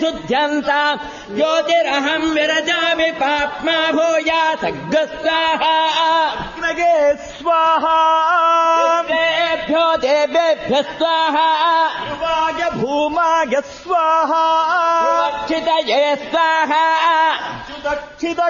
శుద్ధ్యంత జ్యోతిరహం విరజామి పాప్మా భూయా సగ్గస్వాహ అగ్నగే స్వాహ దేవేభ్యో దేవేభ్య స్వాహ యువాయ భూమాయ స్వాహ రక్షితయే స్వాహ దక్షిత